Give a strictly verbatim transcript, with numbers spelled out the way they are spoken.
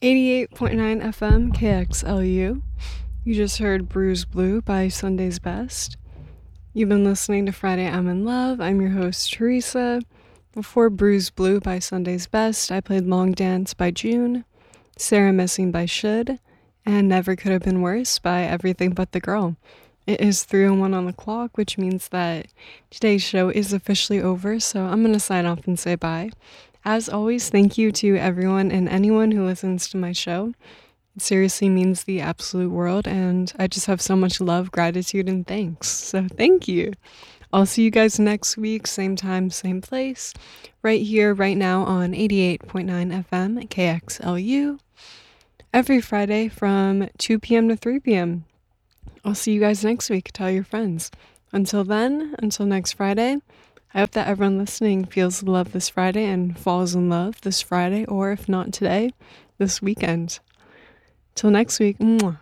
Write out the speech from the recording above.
eighty-eight point nine F M K X L U. You just heard Bruise Blue by Sunday's Best. You've been listening to Friday I'm in Love. I'm your host, Teresa. Before Bruise Blue by Sunday's Best, I played Long Dance by June, Sarah Missing by Should, and Never Could Have Been Worse by Everything But the Girl. It is three oh one on the clock, which means that today's show is officially over, so I'm going to sign off and say bye. As always, thank you to everyone and anyone who listens to my show. It seriously means the absolute world, and I just have so much love, gratitude, and thanks. So thank you. I'll see you guys next week, same time, same place, right here, right now on eighty-eight point nine F M K X L U, every Friday from two p.m. to three p.m. I'll see you guys next week. Tell your friends. Until then, until next Friday, I hope that everyone listening feels the love this Friday and falls in love this Friday, or if not today, this weekend. Till next week, mwah.